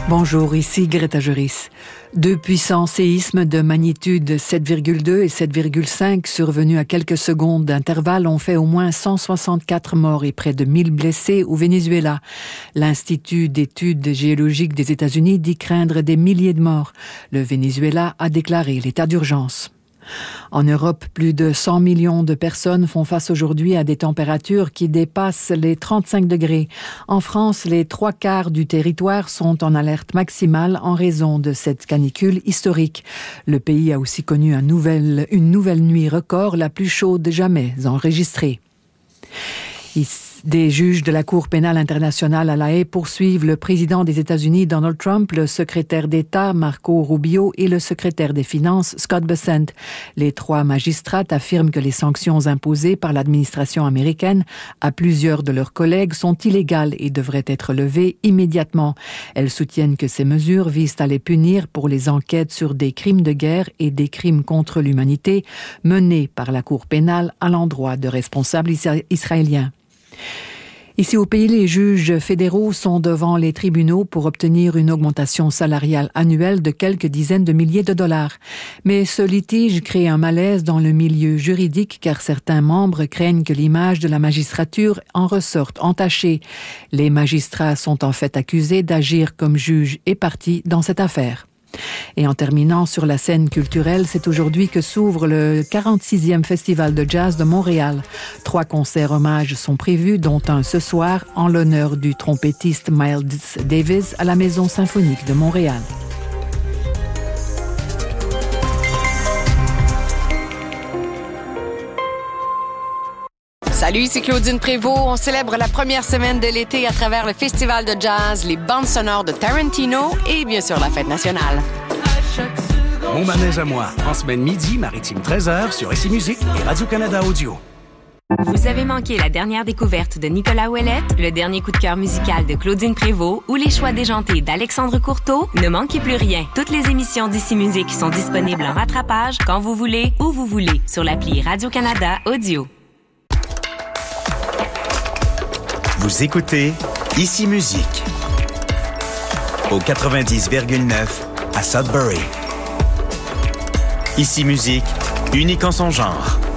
Bonjour, ici Greta Joris. Deux puissants séismes de magnitude 7,2 et 7,5 survenus à quelques secondes d'intervalle ont fait au moins 164 morts et près de 1000 blessés au Venezuela. L'Institut d'études géologiques des États-Unis dit craindre des milliers de morts. Le Venezuela a déclaré l'état d'urgence. En Europe, plus de 100 millions de personnes font face aujourd'hui à des températures qui dépassent les 35 degrés. En France, les 3/4 du territoire sont en alerte maximale en raison de cette canicule historique. Le pays a aussi connu une nouvelle nuit record, la plus chaude jamais enregistrée. Des juges de la Cour pénale internationale à La Haye poursuivent le président des États-Unis, Donald Trump, le secrétaire d'État, Marco Rubio, et le secrétaire des Finances, Scott Bessent. Les trois magistrats affirment que les sanctions imposées par l'administration américaine à plusieurs de leurs collègues sont illégales et devraient être levées immédiatement. Elles soutiennent que ces mesures visent à les punir pour les enquêtes sur des crimes de guerre et des crimes contre l'humanité menés par la Cour pénale à l'endroit de responsables israéliens. Ici au pays, les juges fédéraux sont devant les tribunaux pour obtenir une augmentation salariale annuelle de quelques dizaines de milliers de dollars. Mais ce litige crée un malaise dans le milieu juridique car certains membres craignent que l'image de la magistrature en ressorte entachée. Les magistrats sont en fait accusés d'agir comme juges et parties dans cette affaire. Et en terminant sur la scène culturelle, c'est aujourd'hui que s'ouvre le 46e Festival de jazz de Montréal. 3 concerts hommages sont prévus, dont un ce soir en l'honneur du trompettiste Miles Davis à la Maison symphonique de Montréal. Salut, c'est Claudine Prévost. On célèbre la première semaine de l'été à travers le festival de jazz, les bandes sonores de Tarantino et bien sûr la fête nationale. Mon manège à moi, en semaine midi, maritime 13h sur Ici Musique et Radio-Canada Audio. Vous avez manqué la dernière découverte de Nicolas Ouellette, le dernier coup de cœur musical de Claudine Prévost ou les choix déjantés d'Alexandre Courteau? Ne manquez plus rien. Toutes les émissions d'Ici Musique sont disponibles en rattrapage quand vous voulez, où vous voulez, sur l'appli Radio-Canada Audio. Vous écoutez Ici Musique au 90,9 à Sudbury. Ici Musique, unique en son genre.